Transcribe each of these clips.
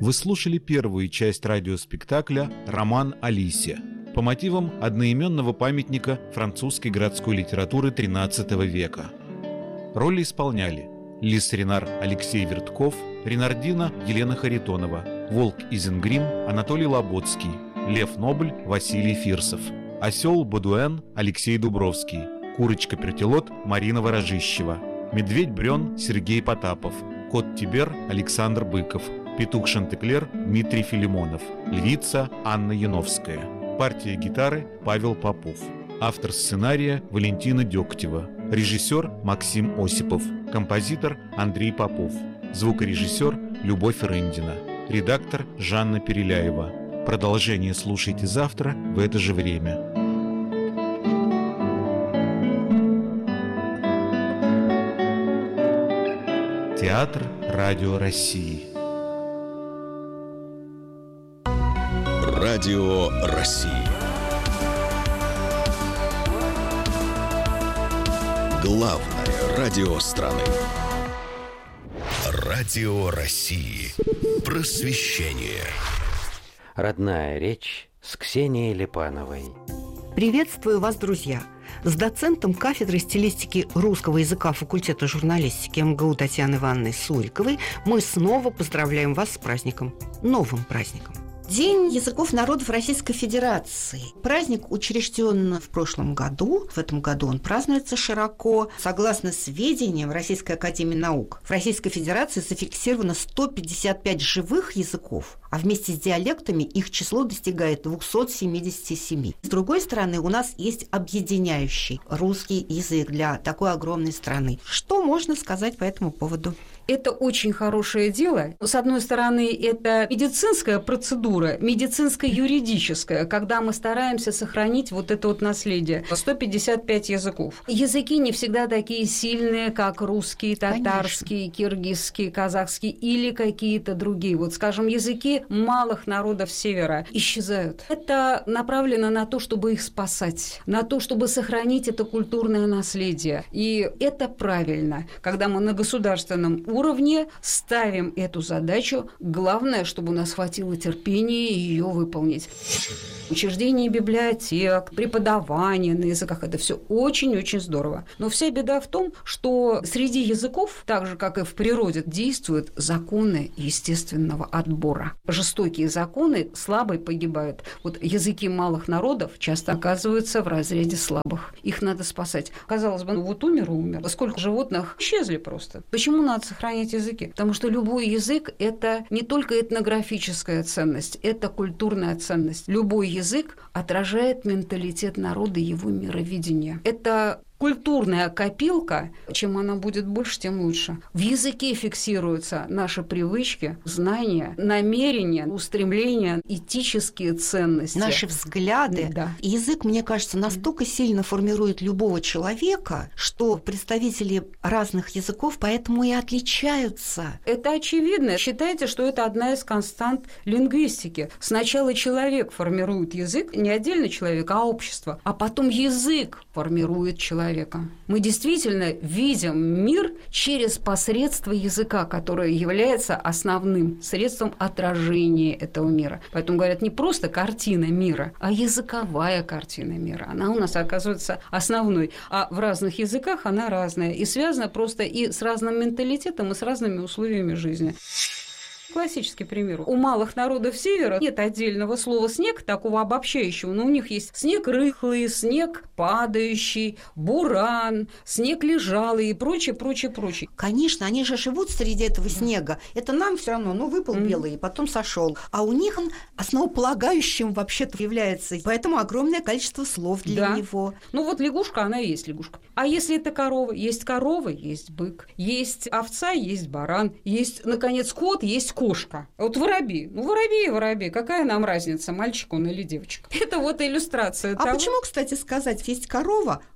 Вы слушали первую часть радиоспектакля «Роман о лисе» по мотивам одноименного памятника французской городской литературы XIII века. Роли исполняли лис Ренар Алексей Вертков, Ренардина Елена Харитонова, волк Изенгрим Анатолий Лоботский, лев Нобль Василий Фирсов, осел Бодуэн Алексей Дубровский, курочка Пертилот Марина Ворожищева, медведь Брен Сергей Потапов, кот Тибер Александр Быков, петух Шантеклер Дмитрий Филимонов, львица Анна Яновская, партия гитары Павел Попов, автор сценария Валентина Дегтева, режиссер Максим Осипов, композитор Андрей Попов, звукорежиссер Любовь Рындина, редактор Жанна Переляева. Продолжение слушайте завтра в это же время. Театр Радио России. Радио России. Главное радио страны. Радио России. Просвещение. Родная речь с Ксенией Липановой. Приветствую вас, друзья! С доцентом кафедры стилистики русского языка факультета журналистики МГУ Татьяной Ивановной Суриковой мы снова поздравляем вас с праздником, новым праздником. День языков народов Российской Федерации. Праздник учрежден в прошлом году. В этом году он празднуется широко. Согласно сведениям Российской академии наук, в Российской Федерации зафиксировано 155 живых языков, а вместе с диалектами их число достигает 277. С другой стороны, у нас есть объединяющий русский язык для такой огромной страны. Что можно сказать по этому поводу? Это очень хорошее дело. С одной стороны, это медицинская процедура, медицинско-юридическая, когда мы стараемся сохранить вот это вот наследие. 155 языков. Языки не всегда такие сильные, как русский, татарский, киргизский, казахский или какие-то другие. Вот, скажем, языки малых народов Севера исчезают. Это направлено на то, чтобы их спасать, на то, чтобы сохранить это культурное наследие. И это правильно, когда мы на государственном уровне ставим эту задачу. Главное, чтобы у нас хватило терпения ее выполнить. Учреждение библиотек, преподавание на языках – это все очень-очень здорово. Но вся беда в том, что среди языков, так же, как и в природе, действуют законы естественного отбора. Жестокие законы слабые погибают. Вот языки малых народов часто оказываются в разряде слабых. Их надо спасать. Казалось бы, вот умер и умер. Сколько животных исчезли просто. Почему надо сохранять языки? Потому что любой язык – это не только этнографическая ценность, это культурная ценность. Любой язык отражает менталитет народа и его мировидение. Это культурная копилка, чем она будет больше, тем лучше. В языке фиксируются наши привычки, знания, намерения, устремления, этические ценности. Наши взгляды. Да. Язык, мне кажется, настолько сильно формирует любого человека, что представители разных языков поэтому и отличаются. Это очевидно. Считайте, что это одна из констант лингвистики. Сначала человек формирует язык, не отдельно человек, а общество, а потом язык формирует человека. Мы действительно видим мир через посредство языка, которое является основным средством отражения этого мира. Поэтому говорят, не просто картина мира, а языковая картина мира. Она у нас оказывается основной. А в разных языках она разная. И связана просто и с разным менталитетом, и с разными условиями жизни. Классический пример. У малых народов Севера нет отдельного слова «снег», такого обобщающего, но у них есть снег рыхлый, снег падающий, буран, снег лежалый и прочее, прочее, прочее. Конечно, они же живут среди этого снега. Это нам все равно, выпал белый, и потом сошел. А у них он основополагающим вообще-то является. Поэтому огромное количество слов для него. Ну вот лягушка, она и есть лягушка. А если это корова? Есть корова, есть бык. Есть овца, есть баран. Есть, наконец, кот, есть кошка. Вот воробей. Воробей и воробей. Какая нам разница, мальчик он или девочка? Это вот иллюстрация того. Почему, кстати сказать, есть корова,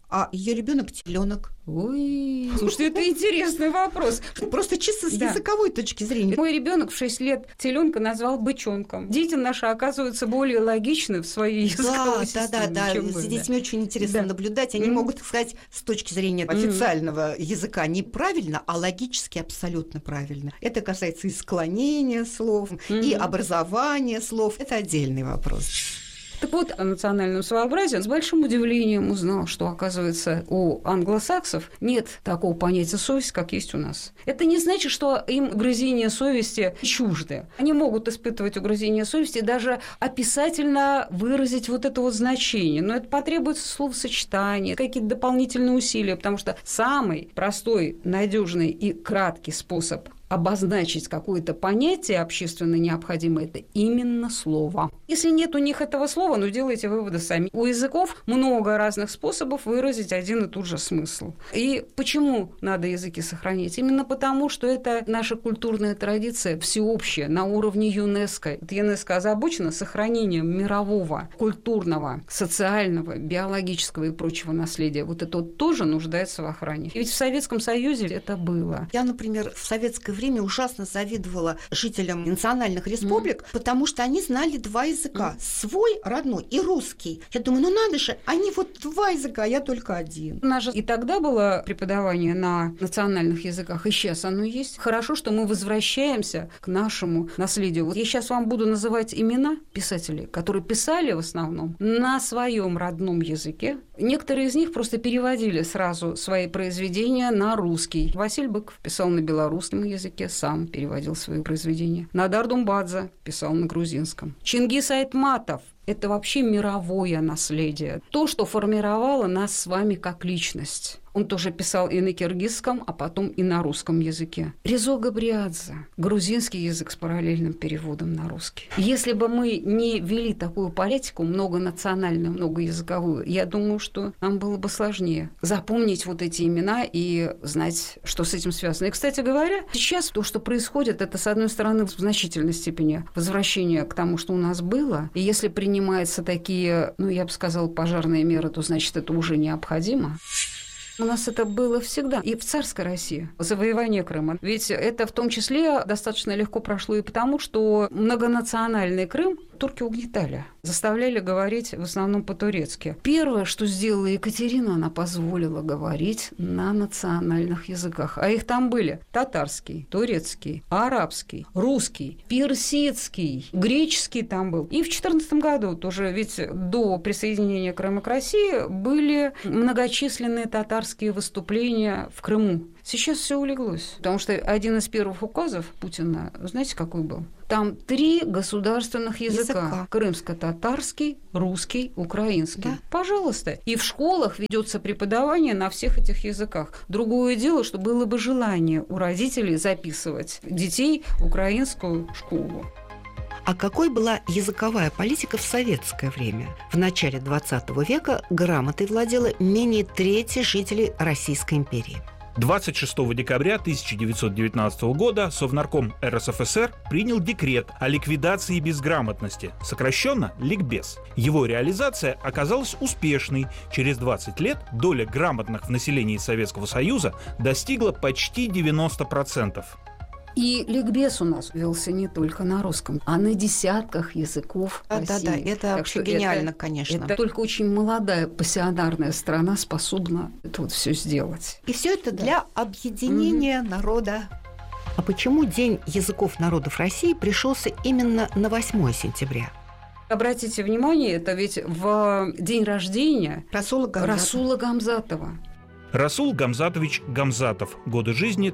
а ее ребенок теленок. Ой, слушайте, это интересный вопрос. Просто чисто с языковой точки зрения. Мой ребенок в 6 лет теленка назвал бычонком. Дети наши оказываются более логичны в своей языковой системе. Да. С детьми очень интересно наблюдать. Они могут сказать с точки зрения официального языка неправильно, а логически абсолютно правильно. Это касается и склонения слов, и образования слов. Это отдельный вопрос. Так вот, о национальном своеобразии с большим удивлением узнал, что, оказывается, у англосаксов нет такого понятия совесть, как есть у нас. Это не значит, что им угрызения совести чужды. Они могут испытывать угрызения совести и даже описательно выразить вот это вот значение. Но это потребуется словосочетание, какие-то дополнительные усилия, потому что самый простой, надежный и краткий способ обозначить какое-то понятие общественно необходимое – это именно слово. Если нет у них этого слова, ну, делайте выводы сами. У языков много разных способов выразить один и тот же смысл. И почему надо языки сохранить? Именно потому, что это наша культурная традиция всеобщая на уровне ЮНЕСКО. ЮНЕСКО озабочено сохранением мирового, культурного, социального, биологического и прочего наследия. Вот это вот тоже нуждается в охране. И ведь в Советском Союзе это было. Я, например, в советское время ужасно завидовала жителям национальных республик, потому что они знали два языка. Свой, родной, и русский. Я думаю, ну надо же, они вот два языка, а я только один. У нас же и тогда было преподавание на национальных языках, и сейчас оно есть. Хорошо, что мы возвращаемся к нашему наследию. Вот я сейчас вам буду называть имена писателей, которые писали в основном на своем родном языке. Некоторые из них просто переводили сразу свои произведения на русский. Василий Быков писал на белорусском языке, сам переводил свои произведения. Надар Думбадзе писал на грузинском. Чингис Айтматов – это вообще мировое наследие. То, что формировало нас с вами как личность. Он тоже писал и на киргизском, а потом и на русском языке. Резо Габриадзе – грузинский язык с параллельным переводом на русский. Если бы мы не вели такую политику многонациональную, многоязыковую, я думаю, что нам было бы сложнее запомнить вот эти имена и знать, что с этим связано. И, кстати говоря, сейчас то, что происходит, это, с одной стороны, в значительной степени возвращение к тому, что у нас было. И если принимаются такие, ну, я бы сказала, пожарные меры, то, значит, это уже необходимо. У нас это было всегда. И в царской России. Завоевание Крыма. Ведь это в том числе достаточно легко прошло и потому, что многонациональный Крым турки угнетали. Заставляли говорить в основном по-турецки. Первое, что сделала Екатерина, она позволила говорить на национальных языках. А их там были татарский, турецкий, арабский, русский, персидский, греческий там был. И в 2014 году тоже, ведь до присоединения Крыма к России были многочисленные татарские выступления в Крыму. Сейчас все улеглось, потому что один из первых указов Путина, знаете, какой был? Там 3 государственных языка. Крымско-татарский, русский, украинский. Да. Пожалуйста. И в школах ведется преподавание на всех этих языках. Другое дело, что было бы желание у родителей записывать детей в украинскую школу. А какой была языковая политика в советское время? В начале XX века грамотой владело менее трети жителей Российской империи. 26 декабря 1919 года Совнарком РСФСР принял декрет о ликвидации безграмотности, сокращенно Ликбез. Его реализация оказалась успешной. Через 20 лет доля грамотных в населении Советского Союза достигла почти 90%. И ликбез у нас велся не только на русском, а на десятках языков России. Да, это вообще гениально, конечно. Это только очень молодая пассионарная страна способна это вот все сделать. И все это для объединения народа. А почему День языков народов России пришелся именно на 8 сентября? Обратите внимание, это ведь в день рождения Расула Гамзатова. Расул Гамзатович Гамзатов. Годы жизни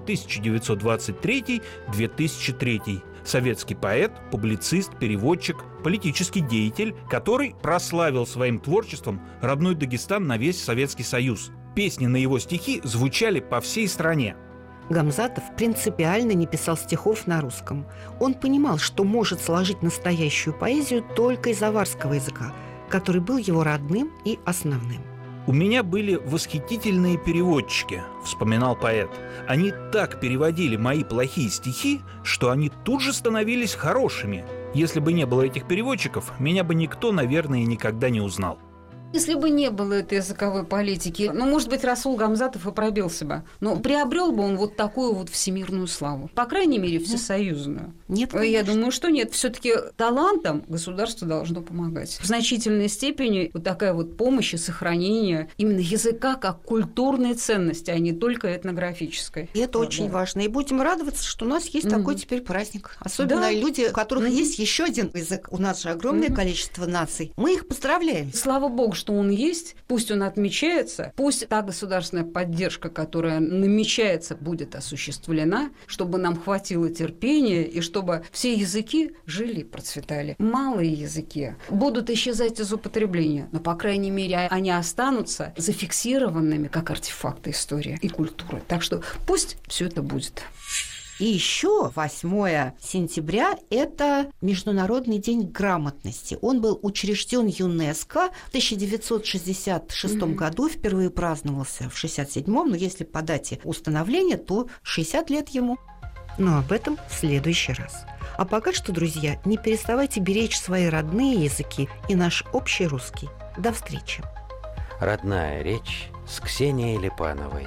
1923-2003. Советский поэт, публицист, переводчик, политический деятель, который прославил своим творчеством родной Дагестан на весь Советский Союз. Песни на его стихи звучали по всей стране. Гамзатов принципиально не писал стихов на русском. Он понимал, что может сложить настоящую поэзию только из аварского языка, который был его родным и основным. «У меня были восхитительные переводчики», – вспоминал поэт. «Они так переводили мои плохие стихи, что они тут же становились хорошими. Если бы не было этих переводчиков, меня бы никто, наверное, никогда не узнал». Если бы не было этой языковой политики, может быть, Расул Гамзатов и пробился бы, но приобрел бы он вот такую вот всемирную славу, по крайней мере, всесоюзную. Нет, конечно. Я думаю, что нет. Все-таки талантам государство должно помогать. В значительной степени вот такая вот помощь и сохранение именно языка как культурной ценности, а не только этнографической. И это очень важно. И будем радоваться, что у нас есть такой теперь праздник. Особенно люди, у которых есть еще один язык. У нас же огромное количество наций. Мы их поздравляем. Слава богу, что он есть, пусть он отмечается, пусть та государственная поддержка, которая намечается, будет осуществлена, чтобы нам хватило терпения и чтобы все языки жили и процветали. Малые языки будут исчезать из употребления, но, по крайней мере, они останутся зафиксированными как артефакты истории и культуры. Так что пусть все это будет. И еще 8 сентября – это Международный день грамотности. Он был учрежден ЮНЕСКО в 1966 году, впервые праздновался в 1967, но если по дате установления, то 60 лет ему. Но об этом в следующий раз. А пока что, друзья, не переставайте беречь свои родные языки и наш общий русский. До встречи. Родная речь с Ксенией Липановой.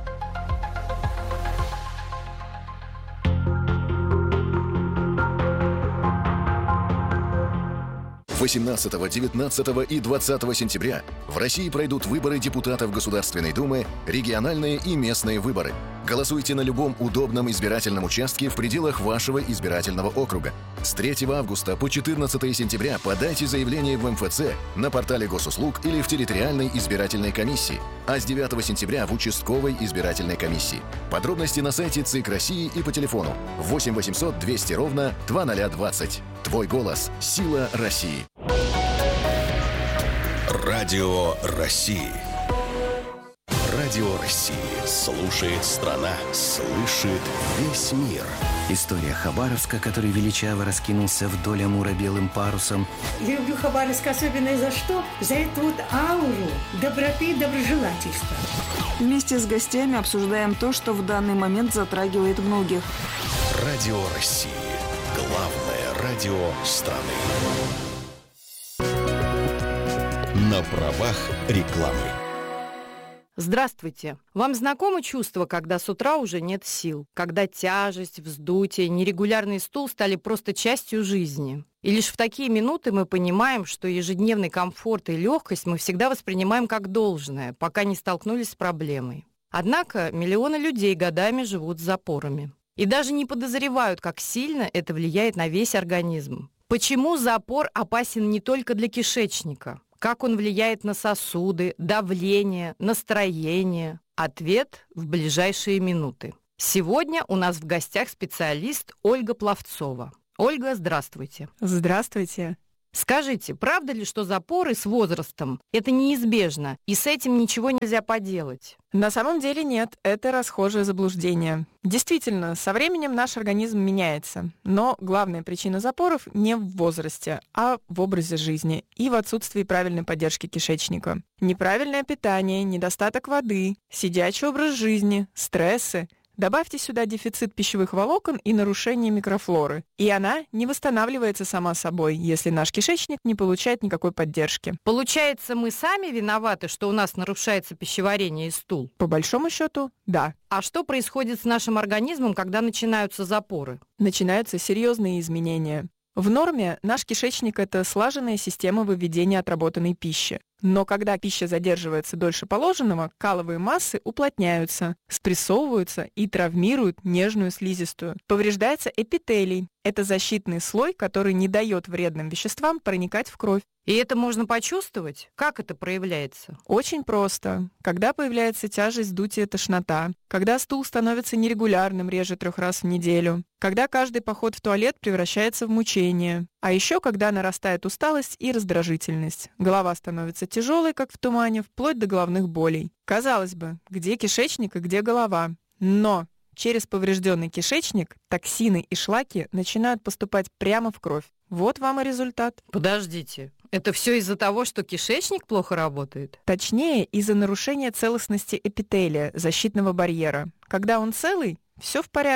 18, 19 и 20 сентября в России пройдут выборы депутатов Государственной Думы, региональные и местные выборы. Голосуйте на любом удобном избирательном участке в пределах вашего избирательного округа. С 3 августа по 14 сентября подайте заявление в МФЦ, на портале Госуслуг или в территориальной избирательной комиссии, а с 9 сентября в участковой избирательной комиссии. Подробности на сайте ЦИК России и по телефону 8 800 200 ровно 2020. Твой голос – сила России. Радио России. Радио России. Слушает страна. Слышит весь мир. История Хабаровска, который величаво раскинулся вдоль Амура белым парусом. Я люблю Хабаровск особенно за что? За эту вот ауру доброты и доброжелательства. Вместе с гостями обсуждаем то, что в данный момент затрагивает многих. Радио России. Главное радио страны. На правах рекламы. Здравствуйте! Вам знакомо чувство, когда с утра уже нет сил? Когда тяжесть, вздутие, нерегулярный стул стали просто частью жизни? И лишь в такие минуты мы понимаем, что ежедневный комфорт и легкость мы всегда воспринимаем как должное, пока не столкнулись с проблемой. Однако миллионы людей годами живут с запорами. И даже не подозревают, как сильно это влияет на весь организм. Почему запор опасен не только для кишечника? Как он влияет на сосуды, давление, настроение? Ответ в ближайшие минуты. Сегодня у нас в гостях специалист Ольга Пловцова. Ольга, здравствуйте. Здравствуйте. Скажите, правда ли, что запоры с возрастом – это неизбежно, и с этим ничего нельзя поделать? На самом деле нет, это расхожее заблуждение. Действительно, со временем наш организм меняется, но главная причина запоров не в возрасте, а в образе жизни и в отсутствии правильной поддержки кишечника. Неправильное питание, недостаток воды, сидячий образ жизни, стрессы. Добавьте сюда дефицит пищевых волокон и нарушение микрофлоры. И она не восстанавливается сама собой, если наш кишечник не получает никакой поддержки. Получается, мы сами виноваты, что у нас нарушается пищеварение и стул? По большому счету, да. А что происходит с нашим организмом, когда начинаются запоры? Начинаются серьезные изменения. В норме наш кишечник – это слаженная система выведения отработанной пищи. Но когда пища задерживается дольше положенного, каловые массы уплотняются, спрессовываются и травмируют нежную слизистую. Повреждается эпителий. Это защитный слой, который не дает вредным веществам проникать в кровь. И это можно почувствовать? Как это проявляется? Очень просто. Когда появляется тяжесть, вздутие, тошнота. Когда стул становится нерегулярным реже 3 раз в неделю. Когда каждый поход в туалет превращается в мучение. А еще когда нарастает усталость и раздражительность. Голова становится тяжелой, как в тумане, вплоть до головных болей. Казалось бы, где кишечник и где голова? Но через поврежденный кишечник токсины и шлаки начинают поступать прямо в кровь. Вот вам и результат. Подождите, это все из-за того, что кишечник плохо работает? Точнее, из-за нарушения целостности эпителия, защитного барьера. Когда он целый, все в порядке.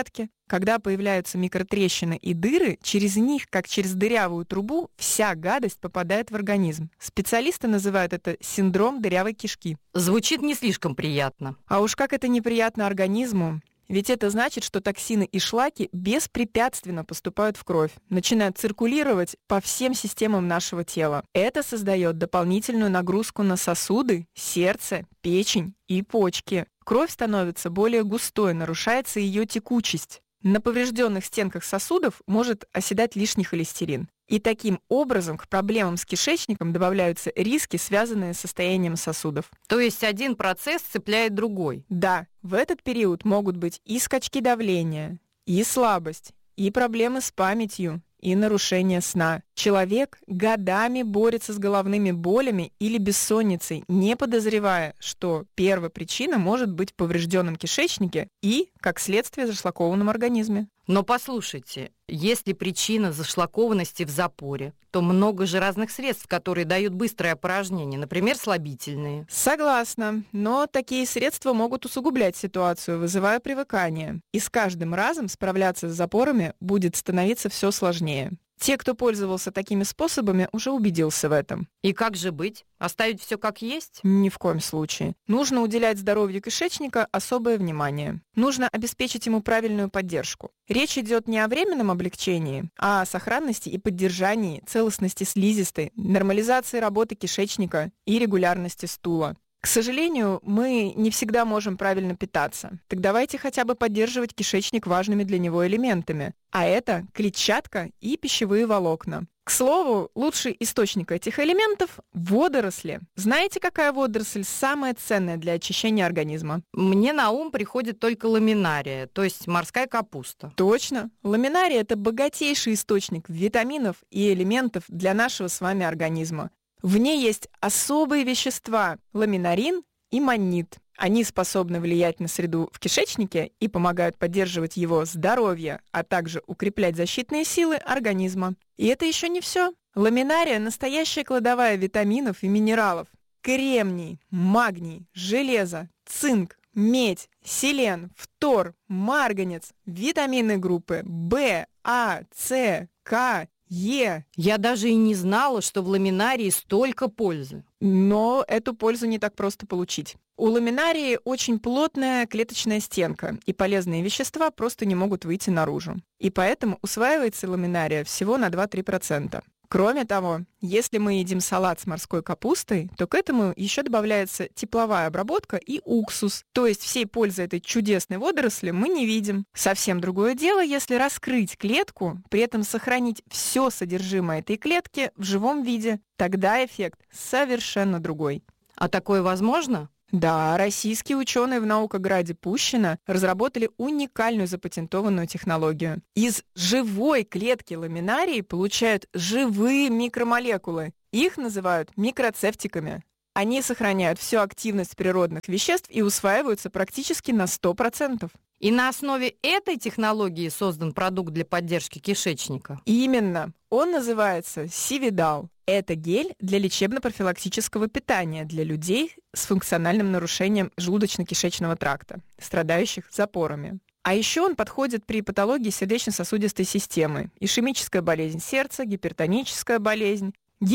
Когда появляются микротрещины и дыры, через них, как через дырявую трубу, вся гадость попадает в организм. Специалисты называют это синдром дырявой кишки. Звучит не слишком приятно. А уж как это неприятно организму. Ведь это значит, что токсины и шлаки беспрепятственно поступают в кровь, начинают циркулировать по всем системам нашего тела. Это создает дополнительную нагрузку на сосуды, сердце, печень и почки. Кровь становится более густой, нарушается ее текучесть. На поврежденных стенках сосудов может оседать лишний холестерин. И таким образом к проблемам с кишечником добавляются риски, связанные с состоянием сосудов. То есть один процесс цепляет другой? Да, в этот период могут быть и скачки давления, и слабость, и проблемы с памятью, и нарушение сна. Человек годами борется с головными болями или бессонницей, не подозревая, что первопричина может быть в поврежденном кишечнике и, как следствие, зашлакованном организме. Но послушайте, если причина зашлакованности в запоре, то много же разных средств, которые дают быстрое опорожнение, например, слабительные. Согласна, но такие средства могут усугублять ситуацию, вызывая привыкание. И с каждым разом справляться с запорами будет становиться все сложнее. Те, кто пользовался такими способами, уже убедился в этом. И как же быть? Оставить все как есть? Ни в коем случае. Нужно уделять здоровью кишечника особое внимание. Нужно обеспечить ему правильную поддержку. Речь идет не о временном облегчении, а о сохранности и поддержании целостности слизистой, нормализации работы кишечника и регулярности стула. К сожалению, мы не всегда можем правильно питаться. Так давайте хотя бы поддерживать кишечник важными для него элементами. А это клетчатка и пищевые волокна. К слову, лучший источник этих элементов – водоросли. Знаете, какая водоросль самая ценная для очищения организма? Мне на ум приходит только ламинария, то есть морская капуста. Точно. Ламинария – это богатейший источник витаминов и элементов для нашего с вами организма. В ней есть особые вещества – ламинарин и маннит. Они способны влиять на среду в кишечнике и помогают поддерживать его здоровье, а также укреплять защитные силы организма. И это еще не все. Ламинария – настоящая кладовая витаминов и минералов. Кремний, магний, железо, цинк, медь, селен, фтор, марганец, витамины группы В, А, С, К, Е. Я даже и не знала, что в ламинарии столько пользы. Но эту пользу не так просто получить. У ламинарии очень плотная клеточная стенка, и полезные вещества просто не могут выйти наружу. И поэтому усваивается ламинария всего на 2-3%. Кроме того, если мы едим салат с морской капустой, то к этому еще добавляется тепловая обработка и уксус. То есть всей пользы этой чудесной водоросли мы не видим. Совсем другое дело, если раскрыть клетку, при этом сохранить все содержимое этой клетки в живом виде. Тогда эффект совершенно другой. А такое возможно? Да, российские ученые в Наукограде Пущино разработали уникальную запатентованную технологию. Из живой клетки ламинарии получают живые микромолекулы. Их называют микроцептиками. Они сохраняют всю активность природных веществ и усваиваются практически на 100%. И на основе этой технологии создан продукт для поддержки кишечника? Именно. Он называется Сивидал. Это гель для лечебно-профилактического питания для людей с функциональным нарушением желудочно-кишечного тракта, страдающих запорами. А еще он подходит при патологии сердечно-сосудистой системы, ишемическая болезнь сердца, гипертоническая болезнь,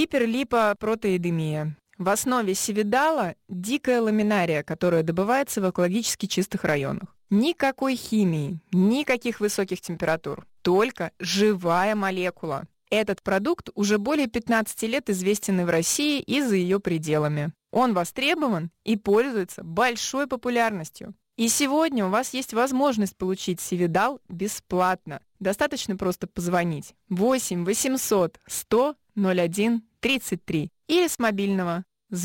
гиперлипопротеидемия. В основе Сивидала дикая ламинария, которая добывается в экологически чистых районах. Никакой химии, никаких высоких температур, только живая молекула. Этот продукт уже более 15 лет известен и в России, и за ее пределами. Он востребован и пользуется большой популярностью. И сегодня у вас есть возможность получить Сивидал бесплатно. Достаточно просто позвонить 8 800 100 01 33 или с мобильного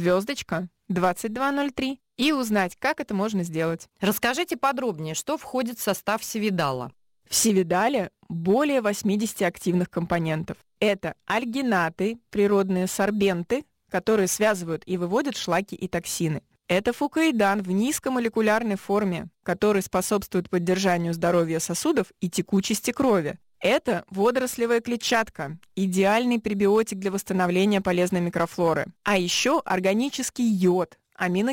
*2203 и узнать, как это можно сделать. Расскажите подробнее, что входит в состав Сивидала. В Сивидале более 80 активных компонентов. Это альгинаты, природные сорбенты, которые связывают и выводят шлаки и токсины. Это фукоидан в низкомолекулярной форме, который способствует поддержанию здоровья сосудов и текучести крови. Это водорослевая клетчатка, идеальный пребиотик для восстановления полезной микрофлоры. А еще органический йод,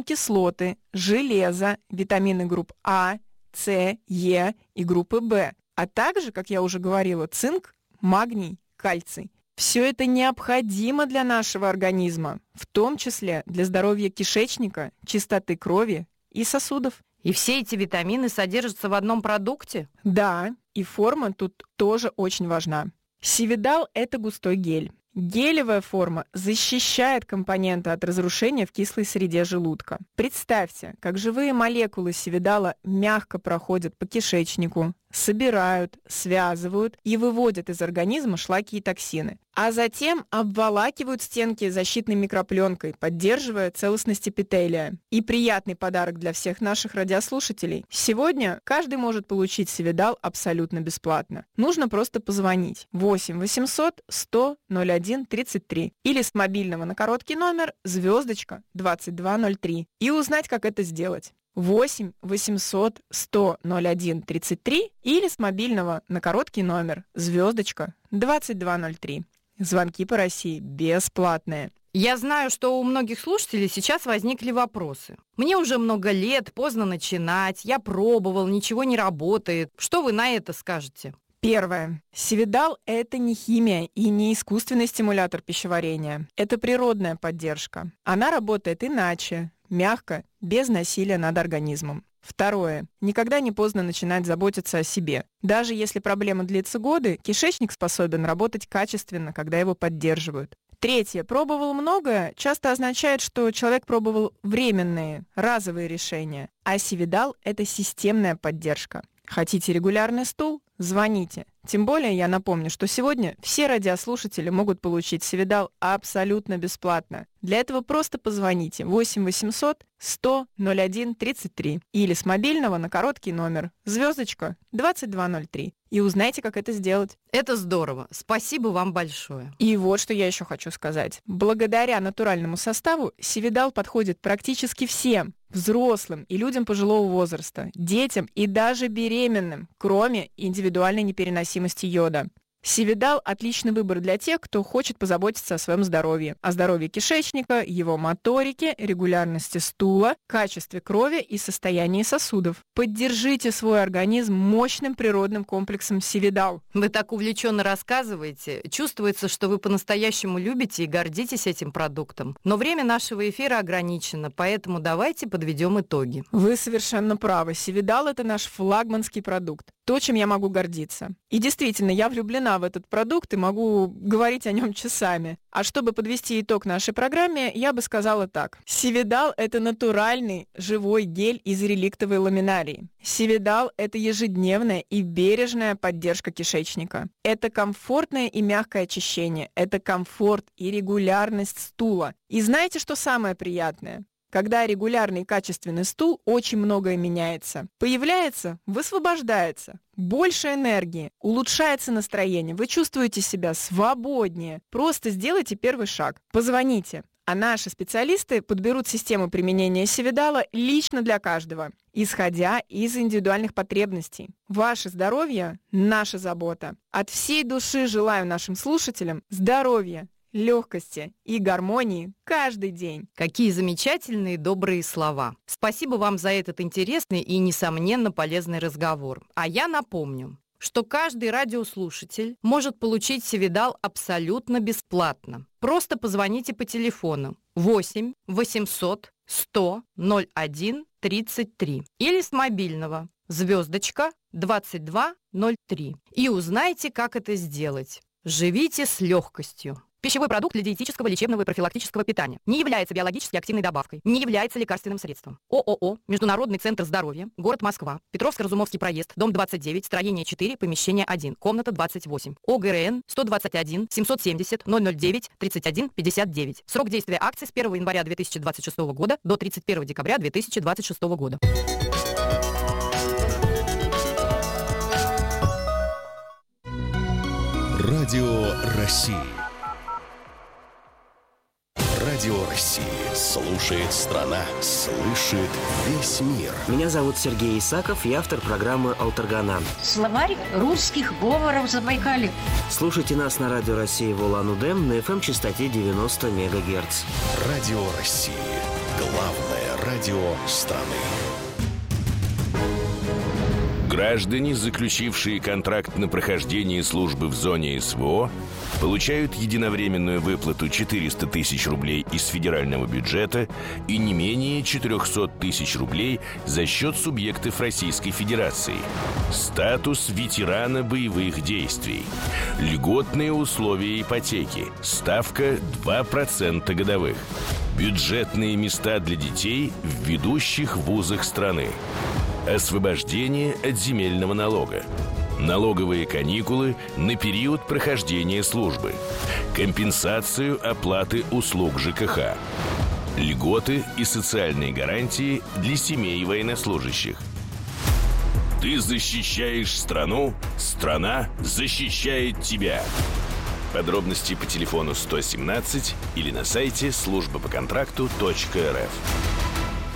аминокислоты, железо, витамины групп А, С, Е и группы В. а также, как я уже говорила, цинк, магний, кальций. Все это необходимо для нашего организма, в том числе для здоровья кишечника, чистоты крови и сосудов. И все эти витамины содержатся в одном продукте? Да, и форма тут тоже очень важна. Сивидал – это густой гель. Гелевая форма защищает компоненты от разрушения в кислой среде желудка. Представьте, как живые молекулы сивидала мягко проходят по кишечнику, собирают, связывают и выводят из организма шлаки и токсины, а затем обволакивают стенки защитной микропленкой, поддерживая целостность эпителия. И приятный подарок для всех наших радиослушателей. Сегодня каждый может получить сивидал абсолютно бесплатно. Нужно просто позвонить 8 800 100 01 33 или с мобильного на короткий номер *2203 и узнать, как это сделать. 8 800 100 01 33 или с мобильного на короткий номер *2203. Звонки по России бесплатные. Я знаю, что у многих слушателей сейчас возникли вопросы. Мне уже много лет, поздно начинать, я пробовал, ничего не работает. Что вы на это скажете? Первое. Сивидал – это не химия и не искусственный стимулятор пищеварения. Это природная поддержка. Она работает иначе, мягко, без насилия над организмом. Второе. Никогда не поздно начинать заботиться о себе. Даже если проблема длится годы, кишечник способен работать качественно, когда его поддерживают. Третье. Пробовал многое часто означает, что человек пробовал временные, разовые решения. А сивидал – это системная поддержка. Хотите регулярный стул? Звоните. Тем более я напомню, что сегодня все радиослушатели могут получить сивидал абсолютно бесплатно. Для этого просто позвоните 8 800 100 01 33 или с мобильного на короткий номер *2203 и узнайте, как это сделать. Это здорово. Спасибо вам большое. И вот что я еще хочу сказать. Благодаря натуральному составу сивидал подходит практически всем, взрослым и людям пожилого возраста, детям и даже беременным, кроме индивидуальной непереносимости йода. Сивидал – отличный выбор для тех, кто хочет позаботиться о своем здоровье, о здоровье кишечника, его моторике, регулярности стула, качестве крови и состоянии сосудов. Поддержите свой организм мощным природным комплексом сивидал. Вы так увлеченно рассказываете. Чувствуется, что вы по-настоящему любите и гордитесь этим продуктом. Но время нашего эфира ограничено, поэтому давайте подведем итоги. Вы совершенно правы. Сивидал – это наш флагманский продукт. То, чем я могу гордиться. И действительно, я влюблена в этот продукт и могу говорить о нем часами. А чтобы подвести итог нашей программе, я бы сказала так. Сивидал – это натуральный живой гель из реликтовой ламинарии. Сивидал – это ежедневная и бережная поддержка кишечника. Это комфортное и мягкое очищение. Это комфорт и регулярность стула. И знаете, что самое приятное? Когда регулярный и качественный стул, очень многое меняется. Появляется, высвобождается. Больше энергии, улучшается настроение, вы чувствуете себя свободнее. Просто сделайте первый шаг. Позвоните, а наши специалисты подберут систему применения сивидала лично для каждого, исходя из индивидуальных потребностей. Ваше здоровье – наша забота. От всей души желаю нашим слушателям здоровья, легкости и гармонии каждый день. Какие замечательные добрые слова. Спасибо вам за этот интересный и, несомненно, полезный разговор. А я напомню, что каждый радиослушатель может получить сивидал абсолютно бесплатно. Просто позвоните по телефону 8 800 100 01 33 или с мобильного *2203 и узнайте, как это сделать. Живите с легкостью. Пищевой продукт для диетического, лечебного и профилактического питания. Не является биологически активной добавкой. Не является лекарственным средством. ООО «Международный центр здоровья», город Москва, Петровско-Разумовский проезд, дом 29, строение 4, помещение 1, комната 28. ОГРН 121 770 009 31 59. Срок действия акции с 1 января 2026 года до 31 декабря 2026 года. Радио России. Радио России. Слушает страна, слышит весь мир. Меня зовут Сергей Исаков, я автор программы «Алтарганан». Словарь русских говоров Забайкалья. Слушайте нас на Радио России в Улан-Удэ на FM-частоте 90 МГц. Радио России. Главное радио страны. Граждане, заключившие контракт на прохождение службы в зоне СВО, получают единовременную выплату 400 тысяч рублей из федерального бюджета и не менее 400 тысяч рублей за счет субъектов Российской Федерации. Статус ветерана боевых действий. Льготные условия ипотеки. Ставка 2% годовых. Бюджетные места для детей в ведущих вузах страны. Освобождение от земельного налога. Налоговые каникулы на период прохождения службы. Компенсацию оплаты услуг ЖКХ. Льготы и социальные гарантии для семей военнослужащих. Ты защищаешь страну, страна защищает тебя. Подробности по телефону 117 или на сайте службапоконтракту.рф.